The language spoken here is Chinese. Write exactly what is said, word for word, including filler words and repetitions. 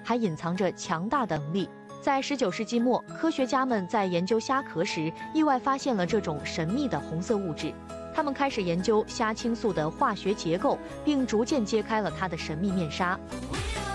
还隐藏着强大的能力。在十九世纪末，科学家们在研究虾壳时，意外发现了这种神秘的红色物质。他们开始研究虾青素的化学结构，并逐渐揭开了它的神秘面纱。